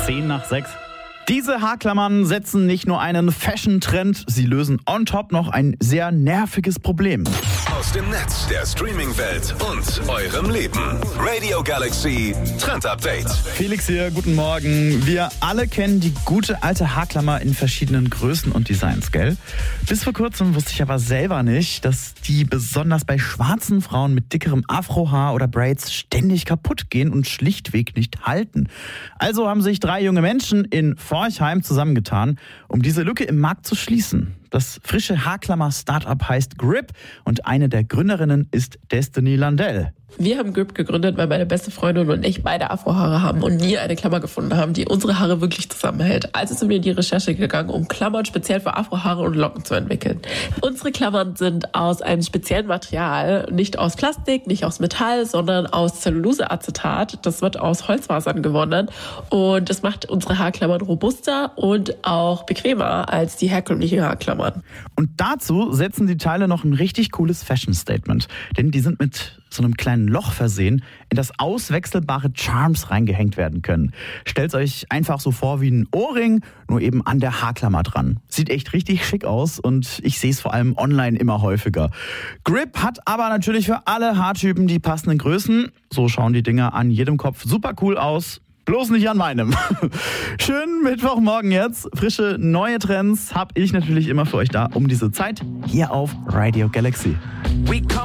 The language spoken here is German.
10:10. Diese Haarklammern setzen nicht nur einen Fashion-Trend, sie lösen on top noch ein sehr nerviges Problem. Aus dem Netz, der Streaming-Welt und eurem Leben. Radio Galaxy Trend Update. Felix hier, guten Morgen. Wir alle kennen die gute alte Haarklammer in verschiedenen Größen und Designs, gell? Bis vor kurzem wusste ich aber selber nicht, dass die besonders bei schwarzen Frauen mit dickerem Afrohaar oder Braids ständig kaputt gehen und schlichtweg nicht halten. Also haben sich 3 junge Menschen in Forchheim zusammengetan, um diese Lücke im Markt zu schließen. Das frische Haarklammer-Startup heißt Grip und eine der Gründerinnen ist Destiny Landell. Wir haben Grip gegründet, weil meine beste Freundin und ich beide Afrohaare haben und nie eine Klammer gefunden haben, die unsere Haare wirklich zusammenhält. Also sind wir in die Recherche gegangen, um Klammern speziell für Afrohaare und Locken zu entwickeln. Unsere Klammern sind aus einem speziellen Material, nicht aus Plastik, nicht aus Metall, sondern aus Zelluloseacetat. Das wird aus Holzfasern gewonnen und das macht unsere Haarklammern robuster und auch bequemer als die herkömmlichen Haarklammern. Und dazu setzen die Teile noch ein richtig cooles Fashion-Statement, denn die sind mit so einem kleinen Loch versehen, in das auswechselbare Charms reingehängt werden können. Stellt euch einfach so vor wie ein Ohrring, nur eben an der Haarklammer dran. Sieht echt richtig schick aus und ich sehe es vor allem online immer häufiger. Grip hat aber natürlich für alle Haartypen die passenden Größen. So schauen die Dinger an jedem Kopf super cool aus. Bloß nicht an meinem. Schönen Mittwochmorgen jetzt. Frische, neue Trends habe ich natürlich immer für euch da um diese Zeit hier auf Radio Galaxy.